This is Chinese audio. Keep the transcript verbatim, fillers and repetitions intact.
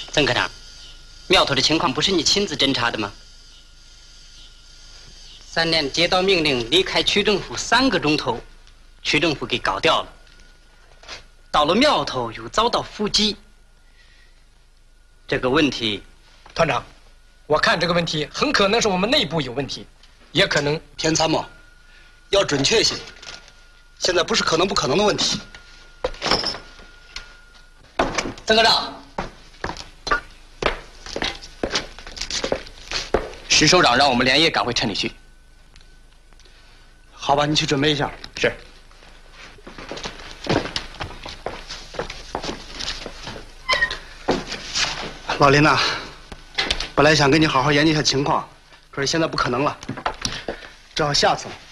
曾科长，苗头的情况不是你亲自侦查的吗？三连接到命令离开区政府三个钟头，区政府给搞掉了。到了苗头又遭到伏击，这个问题， 团长，我看这个问题很可能是我们内部有问题，也可能田参谋，要准确些。现在不是可能不可能的问题。 曾科长。 石首长让我们连夜赶回城里去。 好吧，你去准备一下。 是。 老林呐，本来想跟你好好研究一下情况，可是现在不可能了，只好下次了。